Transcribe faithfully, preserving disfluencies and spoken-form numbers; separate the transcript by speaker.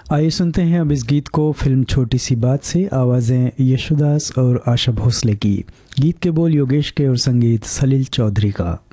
Speaker 1: आइए सुनते हैं अब इस गीत को फिल्म छोटी सी बात से। आवाज़ें यशोदास और आशा भोसले की, गीत के बोल योगेश के और संगीत सलील चौधरी का।